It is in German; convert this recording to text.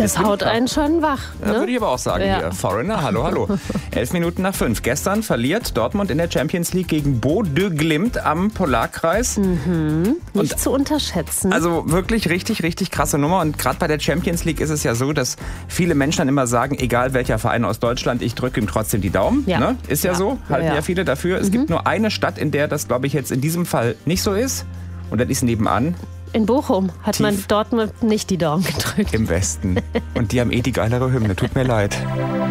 Das haut einen schon wach. Ne? Würde ich aber auch sagen hier. Foreigner, hallo, hallo. 11 Minuten nach 5. Gestern verliert Dortmund in der Champions League gegen Bodø Glimt am Polarkreis. Nicht zu unterschätzen. Also wirklich richtig, richtig krasse Nummer. Und gerade bei der Champions League ist es ja so, dass viele Menschen dann immer sagen, egal welcher Verein aus Deutschland, ich drücke ihm trotzdem die Daumen. Ja. Ne? Ist ja so, halten ja viele dafür. Es gibt nur eine Stadt, in der das, glaube ich, jetzt in diesem Fall nicht so ist. Und das ist nebenan. In Bochum hat man Dortmund nicht die Daumen gedrückt. Im Westen. Und die haben die geilere Hymne. Tut mir leid.